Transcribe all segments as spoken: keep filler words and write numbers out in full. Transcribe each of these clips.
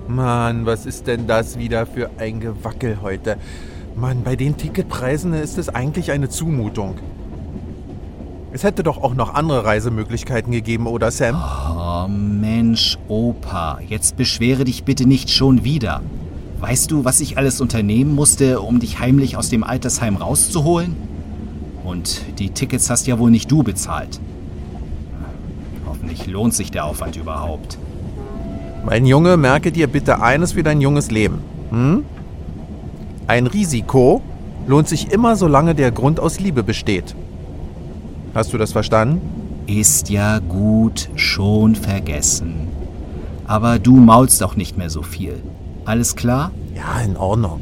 Mann, was ist denn das wieder für ein Gewackel heute? Mann, bei den Ticketpreisen ist es eigentlich eine Zumutung. Es hätte doch auch noch andere Reisemöglichkeiten gegeben, oder Sam? Oh Mensch, Opa, jetzt beschwere dich bitte nicht schon wieder. Weißt du, was ich alles unternehmen musste, um dich heimlich aus dem Altersheim rauszuholen? Und die Tickets hast ja wohl nicht du bezahlt. Hoffentlich lohnt sich der Aufwand überhaupt. Mein Junge, merke dir bitte eines für dein junges Leben. Hm? Ein Risiko lohnt sich immer, solange der Grund aus Liebe besteht. Hast du das verstanden? Ist ja gut, schon vergessen. Aber du maulst auch nicht mehr so viel. Alles klar? Ja, in Ordnung.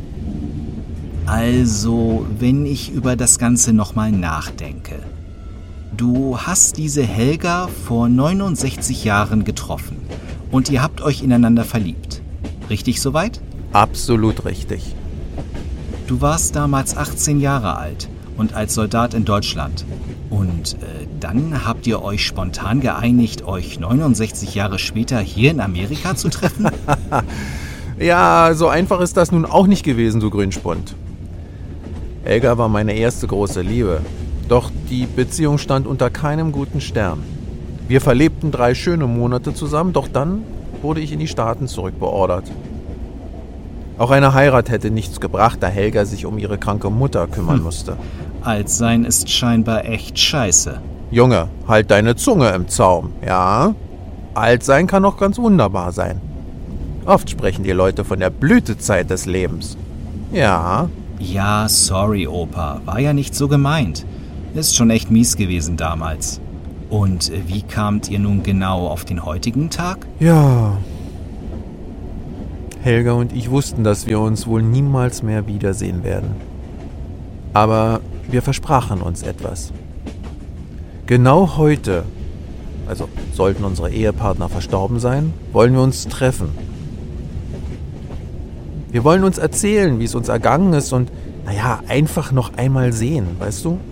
Also, wenn ich über das Ganze nochmal nachdenke. Du hast diese Helga vor neunundsechzig Jahren getroffen und ihr habt euch ineinander verliebt. Richtig soweit? Absolut richtig. Du warst damals achtzehn Jahre alt und als Soldat in Deutschland. Und äh, dann habt ihr euch spontan geeinigt, euch neunundsechzig Jahre später hier in Amerika zu treffen? Ja, so einfach ist das nun auch nicht gewesen, du Grünspund. Helga war meine erste große Liebe. Doch die Beziehung stand unter keinem guten Stern. Wir verlebten drei schöne Monate zusammen, doch dann wurde ich in die Staaten zurückbeordert. Auch eine Heirat hätte nichts gebracht, da Helga sich um ihre kranke Mutter kümmern hm. musste. Alt sein ist scheinbar echt scheiße. Junge, halt deine Zunge im Zaum, ja? Alt sein kann auch ganz wunderbar sein. Oft sprechen die Leute von der Blütezeit des Lebens. Ja. Ja, sorry, Opa. War ja nicht so gemeint. Ist schon echt mies gewesen damals. Und wie kamt ihr nun genau auf den heutigen Tag? Ja. Helga und ich wussten, dass wir uns wohl niemals mehr wiedersehen werden. Aber wir versprachen uns etwas. Genau heute, also sollten unsere Ehepartner verstorben sein, wollen wir uns treffen. Wir wollen uns erzählen, wie es uns ergangen ist und, naja, einfach noch einmal sehen, weißt du?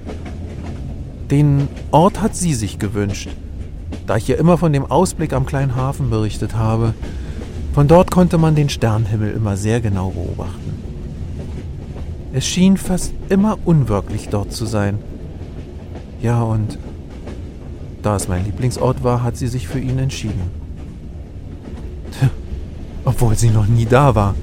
Den Ort hat sie sich gewünscht, da ich ihr immer von dem Ausblick am kleinen Hafen berichtet habe. Von dort konnte man den Sternenhimmel immer sehr genau beobachten. Es schien fast immer unwirklich, dort zu sein. Ja, und da es mein Lieblingsort war, hat sie sich für ihn entschieden. Tja, obwohl sie noch nie da war.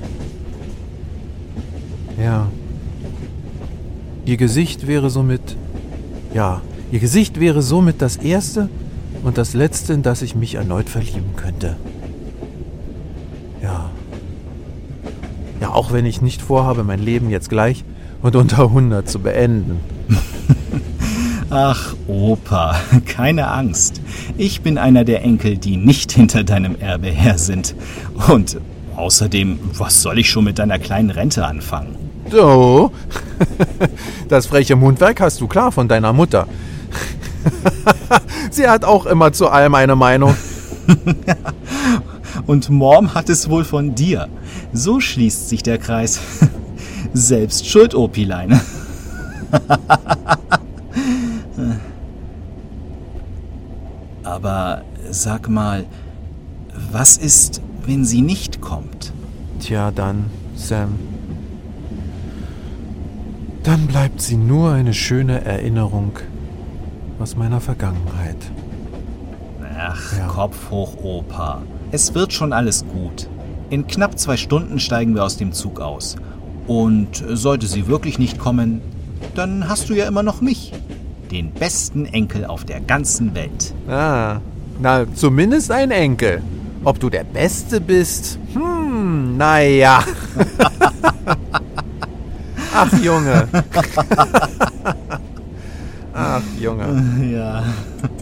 Ja. Ihr Gesicht wäre somit... Ja, ihr Gesicht wäre somit das erste und das letzte, in das ich mich erneut verlieben könnte. Ja. Ja, auch wenn ich nicht vorhabe, mein Leben jetzt gleich und unter hundert zu beenden. Ach, Opa, keine Angst. Ich bin einer der Enkel, die nicht hinter deinem Erbe her sind. Und außerdem, was soll ich schon mit deiner kleinen Rente anfangen? So, das freche Mundwerk hast du klar von deiner Mutter. Sie hat auch immer zu allem eine Meinung. Und Mom hat es wohl von dir. So schließt sich der Kreis. Selbst schuld, Opilein. Aber sag mal, was ist, wenn sie nicht kommt? Tja, dann, Sam. Dann bleibt sie nur eine schöne Erinnerung aus meiner Vergangenheit. Ach, ja. Kopf hoch, Opa. Es wird schon alles gut. In knapp zwei Stunden steigen wir aus dem Zug aus. Und sollte sie wirklich nicht kommen, dann hast du ja immer noch mich. Den besten Enkel auf der ganzen Welt. Ah, na, zumindest ein Enkel. Ob du der Beste bist? Hm, naja. Ach, Junge. Ach, Junge. Ja.